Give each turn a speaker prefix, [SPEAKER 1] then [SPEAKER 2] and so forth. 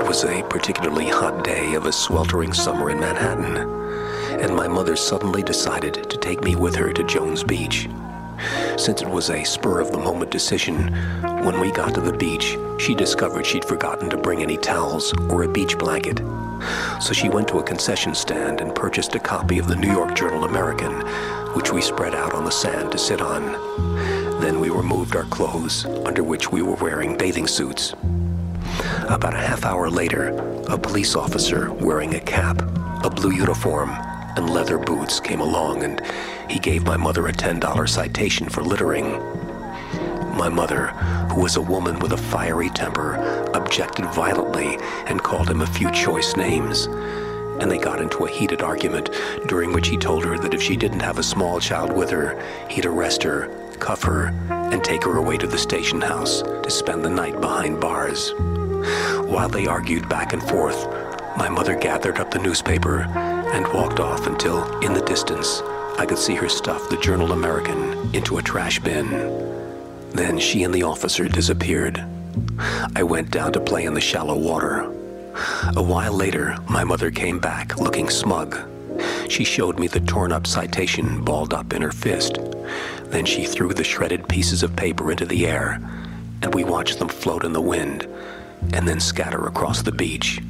[SPEAKER 1] was a particularly hot day of a sweltering summer in Manhattan, and my mother suddenly decided to take me with her to Jones Beach. Since it was a spur-of-the-moment decision, when we got to the beach, she discovered she'd forgotten to bring any towels or a beach blanket. So she went to a concession stand and purchased a copy of the New York Journal-American, which we spread out on the sand to sit on. Then we removed our clothes, under which we were wearing bathing suits. About a half hour later, a police officer wearing a cap, a blue uniform, and leather boots came along, and he gave my mother a $10 citation for littering. My mother, who was a woman with a fiery temper, objected violently and called him a few choice names. And they got into a heated argument, during which he told her that if she didn't have a small child with her, he'd arrest her, cuff her, and take her away to the station house to spend the night behind bars. While they argued back and forth, my mother gathered up the newspaper and walked off until, in the distance, I could see her stuff the Journal-American into a trash bin. Then she and the officer disappeared. I went down to play in the shallow water. A while later, my mother came back looking smug. She showed me the torn-up citation balled up in her fist. Then she threw the shredded pieces of paper into the air, and we watched them float in the wind and then scatter across the beach.